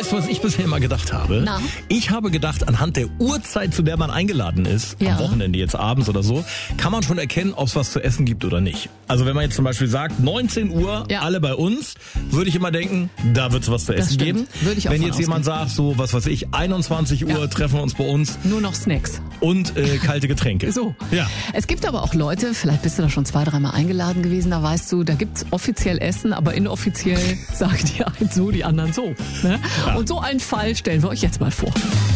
Weißt du, was ich bisher immer gedacht habe? Na? Ich habe gedacht, anhand der Uhrzeit, zu der man eingeladen ist, Ja. am Wochenende jetzt abends oder so, kann man schon erkennen, ob es was zu essen gibt oder nicht. Also wenn man jetzt zum Beispiel sagt, 19 Uhr, Ja. alle bei uns, würde ich immer denken, da wird es was zu essen stimmt. geben. Würde ich auch wenn von jetzt jemand sagt, so, was weiß ich, 21 Uhr Ja. treffen wir uns bei uns Nur noch Snacks. und kalte Getränke. So. Ja. Es gibt aber auch Leute, vielleicht bist du da schon 2-3 Mal eingeladen gewesen, da weißt du, da gibt's offiziell Essen, aber inoffiziell sagen die einen so, die anderen so. Ne? Ja. Und so einen Fall stellen wir euch jetzt mal vor.